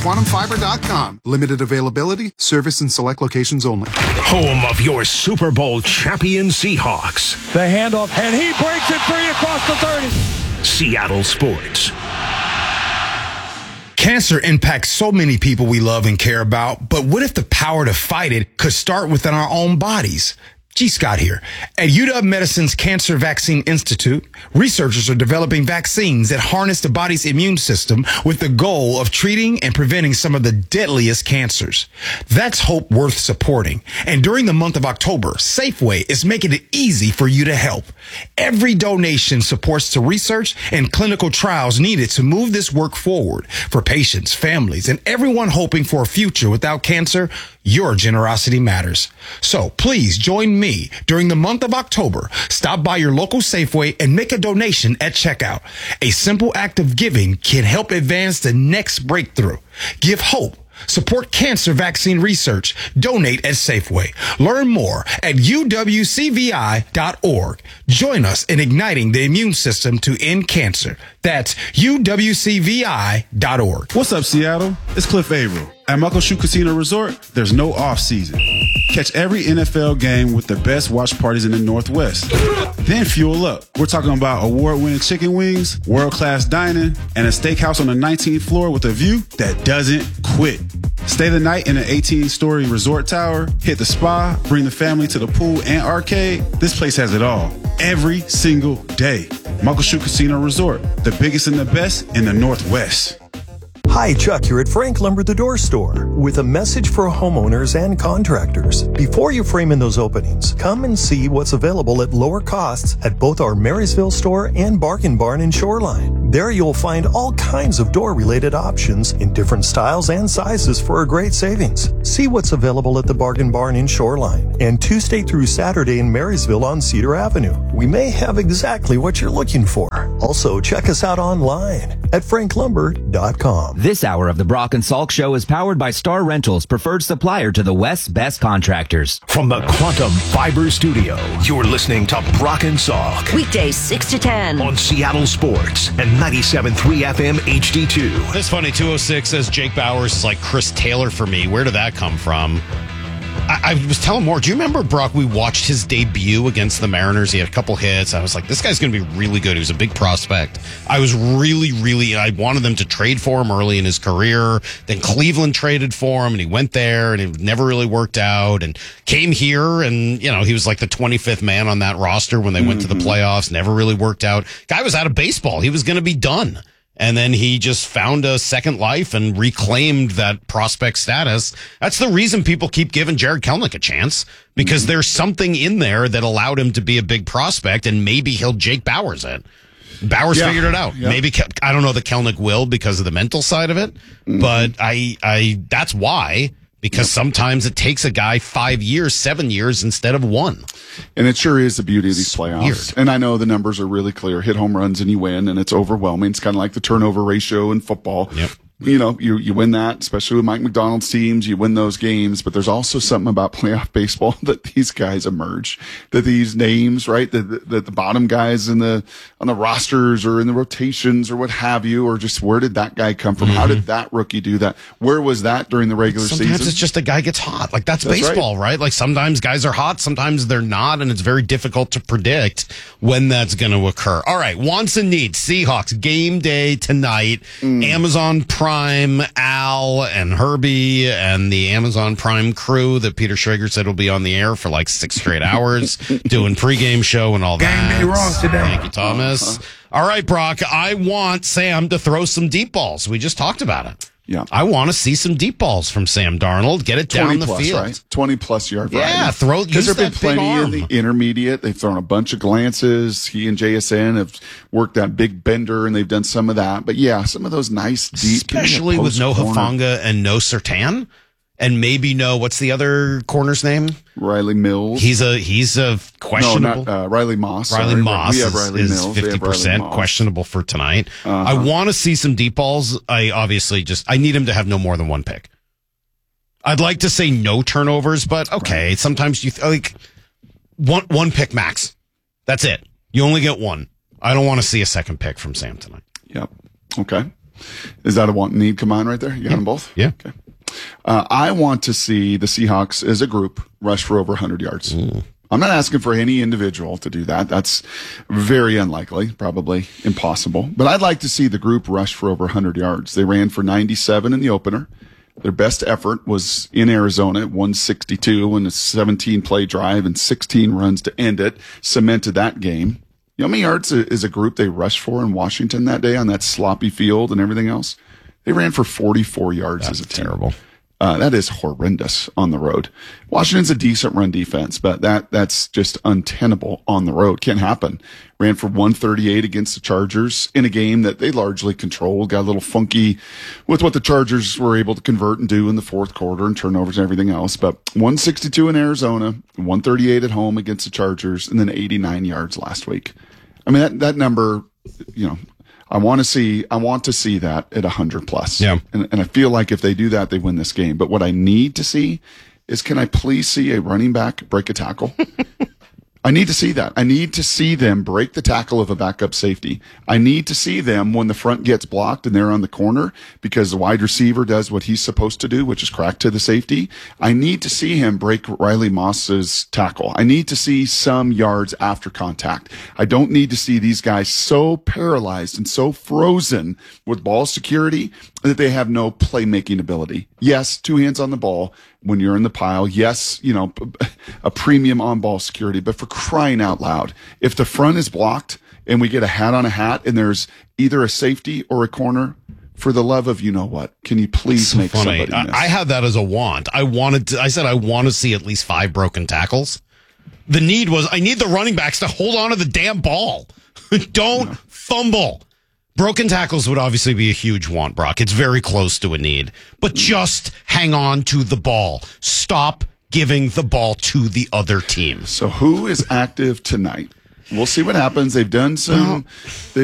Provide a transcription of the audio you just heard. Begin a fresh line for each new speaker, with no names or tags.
quantumfiber.com. Limited availability, service in select locations only.
Home of your Super Bowl champion Seahawks.
The handoff, and he breaks it free across the 30.
Seattle Sports.
Cancer impacts so many people we love and care about, but what if the power to fight it could start within our own bodies? G. Scott here. At UW Medicine's Cancer Vaccine Institute, researchers are developing vaccines that harness the body's immune system with the goal of treating and preventing some of the deadliest cancers. That's hope worth supporting. And during the month of October, Safeway is making it easy for you to help. Every donation supports the research and clinical trials needed to move this work forward. For patients, families, and everyone hoping for a future without cancer, your generosity matters. So please join me during the month of October. Stop by your local Safeway and make a donation at checkout. A simple act of giving can help advance the next breakthrough. Give hope. Support cancer vaccine research. Donate at Safeway. Learn more at uwcvi.org. Join us in igniting the immune system to end cancer. That's uwcvi.org.
What's up, Seattle? It's Cliff Averill. At Muckleshoot Casino Resort, there's no off-season. Catch every NFL game with the best watch parties in the Northwest. Then fuel up. We're talking about award-winning chicken wings, world-class dining, and a steakhouse on the 19th floor with a view that doesn't quit. Stay the night in an 18-story resort tower, hit the spa, bring the family to the pool and arcade. This place has it all. Every single day. Muckleshoot Casino Resort, the biggest and the best in the Northwest.
Hi, Chuck here at Frank Lumber the Door Store with a message for homeowners and contractors. Before you frame in those openings, come and see what's available at lower costs at both our Marysville store and Bargain Barn in Shoreline. There you'll find all kinds of door-related options in different styles and sizes for a great savings. See what's available at the Bargain Barn in Shoreline and Tuesday through Saturday in Marysville on Cedar Avenue. We may have exactly what you're looking for. Also, check us out online at franklumber.com.
This hour of the Brock and Salk Show is powered by Star Rentals, preferred supplier to the West's best contractors.
From the Quantum Fiber Studio, you're listening to Brock and Salk.
Weekdays 6 to 10
on Seattle Sports and 97.3 FM HD2.
This funny 206 says Jake Bowers is like Chris Taylor for me. Where did that come from? I was telling Moore, do you remember, Brock, we watched his debut against the Mariners. He had a couple hits. I was like, this guy's going to be really good. He was a big prospect. I was I wanted them to trade for him early in his career. Then Cleveland traded for him, and he went there, and it never really worked out, and came here, and, he was like the 25th man on that roster when they went to the playoffs. Never really worked out. Guy was out of baseball. He was going to be done. And then he just found a second life and reclaimed that prospect status. That's the reason people keep giving Jared Kelenic a chance, because there's something in there that allowed him to be a big prospect, and maybe he'll Jake Bowers it. Bowers figured it out. Yeah. Maybe, I don't know that Kelenic will because of the mental side of it, but that's why. Because sometimes it takes a guy 5 years, 7 years instead of 1.
And it sure is the beauty of these playoffs.
Weird.
And I know the numbers are really clear. Hit home runs and you win, and it's overwhelming. It's kind of like the turnover ratio in football.
Yep.
You win that, especially with Mike McDonald's teams, you win those games, but there's also something about playoff baseball that these guys emerge, that these names, right, that the bottom guys on the rosters or in the rotations or what have you, or just where did that guy come from? How did that rookie do that? Where was that during the regular season?
Sometimes it's just a guy gets hot. Like that's baseball, right? Like sometimes guys are hot, sometimes they're not, and it's very difficult to predict when that's going to occur. All right, wants and needs. Seahawks game day tonight. Amazon Prime, Al and Herbie and the Amazon Prime crew that Peter Schrager said will be on the air for like 6 straight hours doing pregame show and all that.
Game day wrong today.
Thank you, Thomas. All right, Brock, I want Sam to throw some deep balls. We just talked about it.
Yeah.
I want to see some deep balls from Sam Darnold. Get it down the field.
Right? 20-plus yard
Yeah,
variety. Because there have been plenty in the intermediate. They've thrown a bunch of glances. He and JSN have worked that big bender, and they've done some of that. But, yeah, some of those nice deep.
Especially with no Hufanga and no Surtain. And maybe what's the other corner's name?
Riley Mills.
He's a questionable.
No, not Riley Moss.
Riley Moss
we have Riley
is
Mills.
50% questionable for tonight. I want to see some deep balls. I need him to have no more than one pick. I'd like to say no turnovers, but okay. Right. Sometimes you one pick max. That's it. You only get one. I don't want to see a second pick from Sam tonight.
Yep. Okay. Is that a want and need combined right there? You got them both?
Yeah.
Okay. I want to see the Seahawks as a group rush for over 100 yards. I'm not asking for any individual to do that. That's very unlikely, probably impossible. But I'd like to see the group rush for over 100 yards. They ran for 97 in the opener. Their best effort was in Arizona at 162 in a 17-play drive and 16 runs to end it, cemented that game. You know how many yards is a group they rushed for in Washington that day on that sloppy field and everything else? They ran for 44 yards as a team.
Terrible.
That is horrendous on the road. Washington's a decent run defense, but that's just untenable on the road. Can't happen. Ran for 138 against the Chargers in a game that they largely controlled. Got a little funky with what the Chargers were able to convert and do in the fourth quarter and turnovers and everything else. But 162 in Arizona, 138 at home against the Chargers, and then 89 yards last week. I mean, that number, you know, I want to see that at 100 plus.
Yeah.
And I feel like if they do that, they win this game. But what I need to see is, can I please see a running back break a tackle? I need to see that. I need to see them break the tackle of a backup safety. I need to see them when the front gets blocked and they're on the corner because the wide receiver does what he's supposed to do, which is crack to the safety. I need to see him break Riley Moss's tackle. I need to see some yards after contact. I don't need to see these guys so paralyzed and so frozen with ball security that they have no playmaking ability. Yes, 2 hands on the ball when you're in the pile. Yes, you know, a premium on ball security, but for crying out loud, if the front is blocked and we get a hat on a hat and there's either a safety or a corner, for the love of, you know what, can you please make somebody miss?
I had that as a want. I said I want to see at least 5 broken tackles. The need was, I need the running backs to hold on to the damn ball. Don't fumble. Broken tackles would obviously be a huge want, Brock. It's very close to a need. But just hang on to the ball. Stop giving the ball to the other team.
So who is active tonight? We'll see what happens. They've done some.